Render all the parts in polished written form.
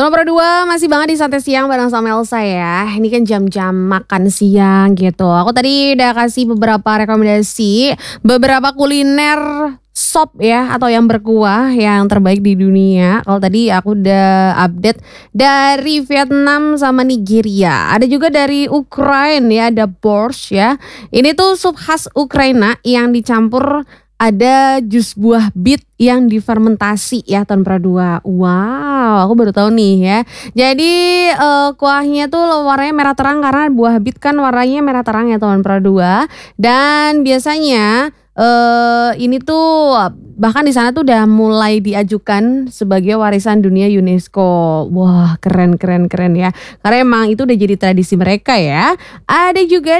Nomor 2 masih banget di Santai Siang bareng sama Elsa ya. Ini kan jam-jam makan siang gitu. Aku tadi udah kasih beberapa rekomendasi, beberapa kuliner sop ya atau yang berkuah yang terbaik di dunia. Kalau tadi aku udah update dari Vietnam sama Nigeria. Ada juga dari Ukraina ya, ada borscht ya. Ini tuh sup khas Ukraina yang dicampur ada jus buah bit yang difermentasi ya tanpa dua. Wow, aku baru tahu nih ya. Jadi kuahnya tuh warnanya merah terang karena buah bit kan warnanya merah terang ya tanpa dua. Dan biasanya ini tuh bahkan di sana tuh udah mulai diajukan sebagai warisan dunia UNESCO. Wah, keren ya. Karena emang itu udah jadi tradisi mereka ya. Ada juga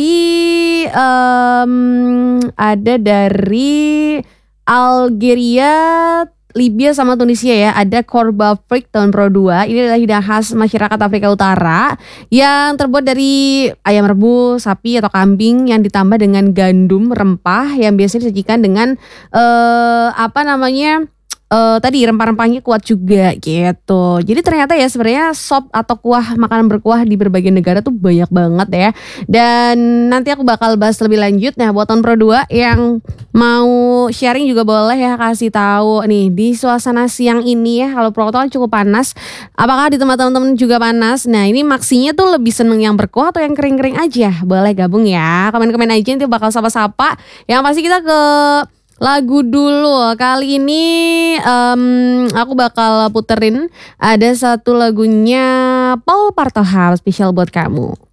dari Algeria, Libya sama Tunisia ya. Ada korba frik tahun Pro 2. Ini adalah hidangan khas masyarakat Afrika Utara yang terbuat dari ayam rebus, sapi atau kambing yang ditambah dengan gandum rempah yang biasanya disajikan dengan tadi rempah-rempahnya kuat juga gitu. Jadi ternyata ya sebenarnya sop atau kuah makanan berkuah di berbagai negara tuh banyak banget ya. Dan nanti aku bakal bahas lebih lanjut. Nah, buat tahun Pro 2 yang mau sharing juga boleh ya, kasih tahu nih di suasana siang ini ya. Kalau Purwokerto cukup panas. Apakah di tempat teman-teman juga panas? Nah, ini maksinya tuh lebih seneng yang berkuah atau yang kering-kering aja? Boleh gabung ya. Komen-komen aja nanti bakal sapa-sapa. Yang pasti kita ke lagu dulu. Kali ini aku bakal puterin ada satu lagunya Paul Partohal spesial buat kamu.